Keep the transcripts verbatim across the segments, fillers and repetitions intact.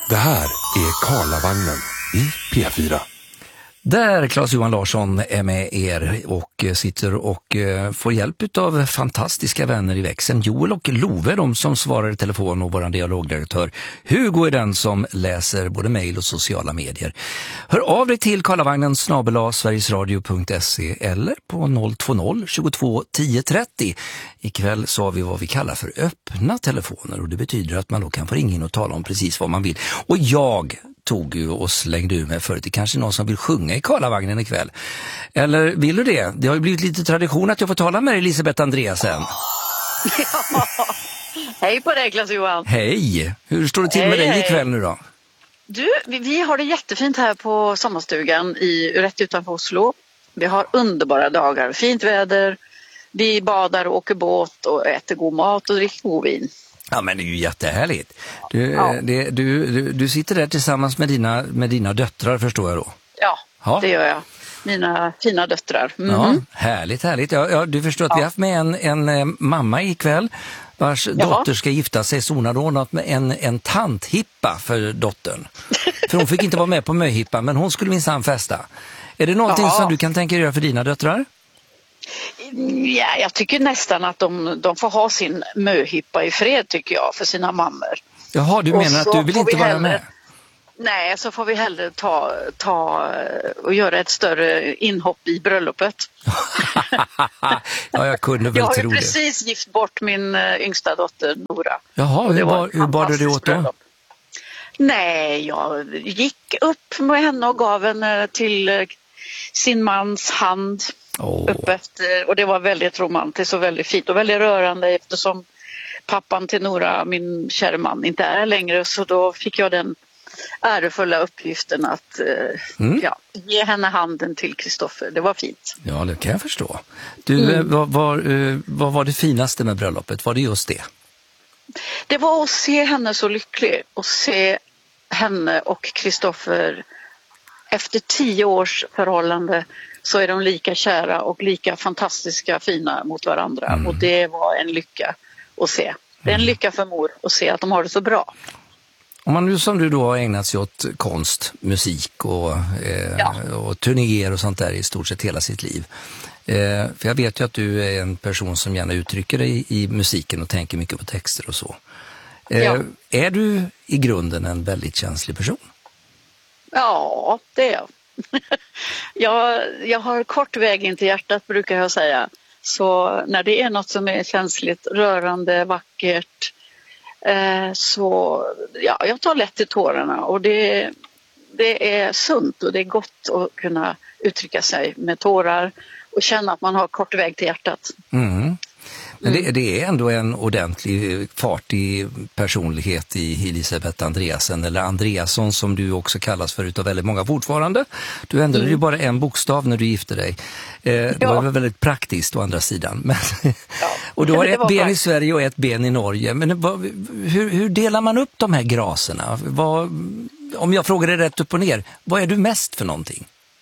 Det här är Karlavagnen i P fyra. Där Claes-Johan Larsson är med er och sitter och får hjälp av fantastiska vänner i växeln. Joel och Love, de som svarar i telefon, och vår dialogdirektör Hugo är den som läser både mejl och sociala medier. Hör av dig till karlavagnen snabel-a sverigesradio punkt se eller på noll två noll tjugotvå tio trettio. Ikväll så har vi vad vi kallar för öppna telefoner, och det betyder att man då kan få ringa in och tala om precis vad man vill. Och jag tog ju och slängde ur mig förut. Det kanske är någon som vill sjunga i Karlavagnen ikväll. Eller vill du det? Det har ju blivit lite tradition att jag får tala med Elisabeth Andreasen. Ja. Hej på dig, Claes-Johan. Hej! Hur står det till hej, med dig hej. ikväll nu då? Du, vi, vi har det jättefint här på sommarstugan i, rätt utanför Oslo. Vi har underbara dagar, fint väder. Vi badar och åker båt och äter god mat och dricker god vin. Ja, men det är ju jättehärligt. Du, ja. det, du, du, du sitter där tillsammans med dina, med dina döttrar, förstår jag då? Ja, ja, det gör jag. Mina fina döttrar. Mm. Ja, härligt, härligt. Ja, ja, du förstår att ja. vi har haft med en, en, en mamma ikväll vars Jaha. dotter ska gifta sig, så hon har ordnat med en, en tanthippa för dottern. För hon fick inte vara med på möhippa, men hon skulle minsann festa. Är det någonting Jaha. som du kan tänka dig göra för dina döttrar? Ja, jag tycker nästan att de, de får ha sin möhippa i fred, tycker jag, för sina mammor. Jaha, du menar att du vill inte vara hellre, med? Nej, så får vi hellre ta, ta och göra ett större inhopp i bröllopet. Ja, jag kunde väl tro det. Jag har ju precis det. gift bort min yngsta dotter Nora. Jaha, hur, bar, hur bar du det åt då? Bröllop. Nej, jag gick upp med henne och gav henne till sin mans hand. Oh. Upp efter, och det var väldigt romantiskt och väldigt fint och väldigt rörande, eftersom pappan till Nora, min kära man, inte är längre, så då fick jag den ärefulla uppgiften att mm. ja, ge henne handen till Kristoffer. Det var fint. Ja, det kan jag förstå. Du, mm. vad, vad, vad var det finaste med bröllopet? Var det just det? Det var att se henne så lycklig och se henne och Kristoffer efter tio års förhållande, så är de lika kära och lika fantastiska fina mot varandra. Mm. Och det var en lycka att se. Det är en lycka för mor att se att de har det så bra. Om man nu som du då har ägnat sig åt konst, musik och, eh, ja. och turnéer och sånt där i stort sett hela sitt liv. Eh, för jag vet ju att du är en person som gärna uttrycker dig i, i musiken och tänker mycket på texter och så. Eh, ja. Är du i grunden en väldigt känslig person? Ja, det är jag. jag, jag har kort väg in till hjärtat, brukar jag säga. Så när det är något som är känsligt, rörande, vackert, eh, så ja, jag tar lätt till tårarna. Och det, det är sunt och det är gott att kunna uttrycka sig med tårar och känna att man har kort väg till hjärtat. Mm. Men det, det är ändå en ordentlig fartig personlighet i Elisabeth Andreasen, eller Andreasson som du också kallas för utav väldigt många fortfarande. Du ändrade mm. ju bara en bokstav när du gifte dig. Eh, ja. Det var väldigt praktiskt å andra sidan. Men, ja. Och du har ett ben bra. i Sverige och ett ben i Norge. Men vad, hur, hur delar man upp de här graserna? Vad, om jag frågar dig rätt upp och ner, vad är du mest för någonting?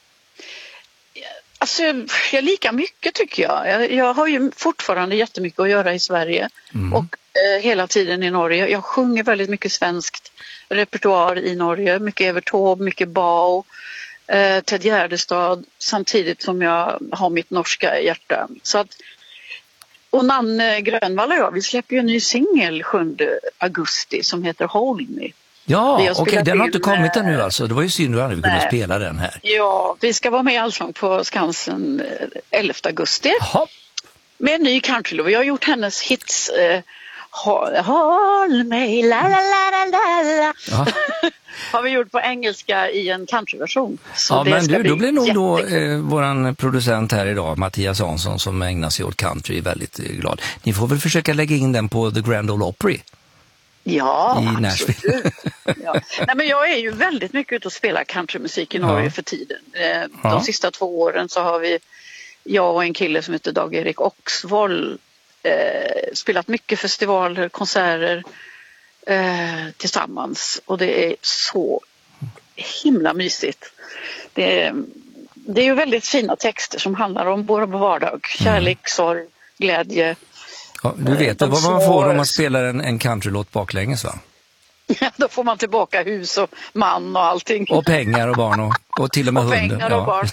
Alltså, jag lika mycket tycker jag. jag. Jag har ju fortfarande jättemycket att göra i Sverige mm. och eh, hela tiden i Norge. Jag sjunger väldigt mycket svenskt repertoar i Norge. Mycket Evert Taube, mycket Bao, eh, Ted Gärdestad, samtidigt som jag har mitt norska hjärta. Så att, och Nanne Grönvall och jag, vi släpper ju en ny singel sjunde augusti som heter Hold Me. Ja, okej, okay, den har inte kommit ännu alltså. Det var ju synd att vi aldrig kunde spela den här. Ja, vi ska vara med i Allsång på Skansen elfte augusti. Aha. Med en ny countrylåt. Jag har gjort hennes hits eh, Håll mig, la la la la la. Ja. Har vi gjort på engelska i en countryversion. Så ja, det men du, då blir nog då eh, våran producent här idag, Mattias Hansson, som ägnar sig åt country, väldigt glad. Ni får väl försöka lägga in den på The Grand Ole Opry. Ja, absolut. Ja. Nej, men jag är ju väldigt mycket ute och spelar countrymusik i Norge ja. för tiden. De ja. sista två åren så har vi, jag och en kille som heter Dag-Erik Oxvold, eh, spelat mycket festivaler, konserter eh, tillsammans. Och det är så himla mysigt. Det är, det är ju väldigt fina texter som handlar om vår vardag. Kärlek, mm. sorg, glädje. Ja, du vet de vad man får om man spelar en, en countrylåt baklänges, va? Då får man tillbaka hus och man och allting. Och pengar och barn och, och till och med och hunden. pengar och ja. barn.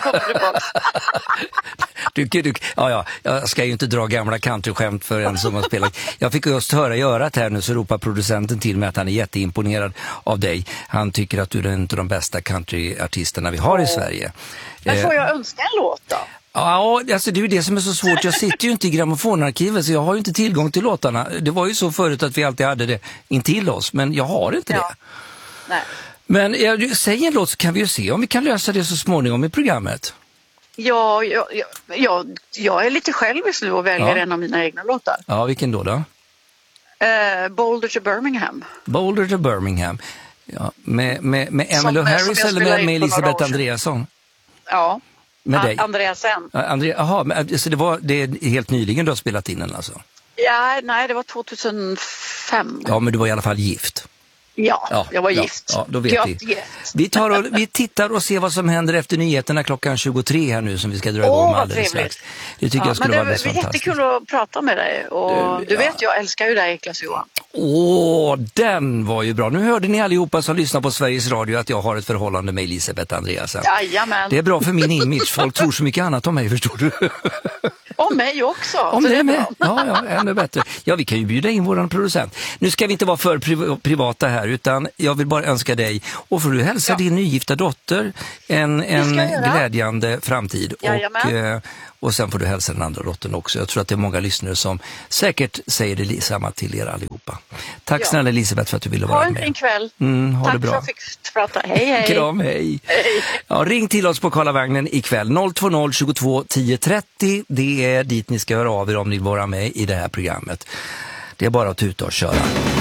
du, du, ja, ja, jag ska ju inte dra gamla countryskämt för en som har spelat. Jag fick just höra i örat här nu, så ropar producenten till mig att han är jätteimponerad av dig. Han tycker att du är en av de bästa countryartisterna vi har i Sverige. Men får jag önska en låt då? Ja, alltså det är ju det som är så svårt. Jag sitter ju inte i grammofonarkivet, så jag har ju inte tillgång till låtarna. Det var ju så förut att vi alltid hade det intill oss, men jag har inte ja. det. Nej. Men jag, säg en låt så kan vi ju se om vi kan lösa det så småningom i programmet. Ja, jag, jag, jag är lite självisk nu och väljer ja. en av mina egna låtar. Ja, vilken då då? Uh, Boulder to Birmingham. Boulder to Birmingham. Ja, med, med, med Emmylou Harris eller med, med Elisabeth Andreasson? Ja. Med dig? Andreasen. Andrea, aha, men, så det var det är helt nyligen du har spelat in den alltså? Ja, nej, det var tjugohundrafem. Ja, men du var i alla fall gift. Ja, ja jag var ja, gift. Ja, då vet jag vi. Gift. Vi, tar och, vi tittar och ser vad som händer efter nyheterna klockan tjugotre här nu som vi ska dra igång oh, alldeles strax. Det tycker ja, jag skulle men det, vara alldeles fantastiskt. Det är jättekul att prata med dig och du, du vet, ja. jag älskar ju dig, Klas-Johan. Åh, den var ju bra. Nu hörde ni allihopa som lyssnar på Sveriges Radio att jag har ett förhållande med Elisabeth Andreasson. Jajamän. Det är bra för min image. Folk tror så mycket annat om mig, förstår du? Om mig också. Om det med. Ja, ja, ännu bättre. Ja, vi kan ju bjuda in våran producent. Nu ska vi inte vara för priv- privata här, utan jag vill bara önska dig och får du hälsa ja. din nygifta dotter en, en glädjande framtid. Och, eh, och sen får du hälsa den andra dottern också. Jag tror att det är många lyssnare som säkert säger det samma till er allihopa. Tack ja. snälla Elisabeth för att du ville vara med. Ha en fin kväll. Mm, ha Tack det bra. för att jag fick prata. Hej, hej. Kram, hej. hej. Ja, ring till oss på Karlavagnen ikväll. noll två noll tjugotvå tio trettio. Det är dit ni ska höra av er om ni vill vara med i det här programmet. Det är bara att tuta och köra.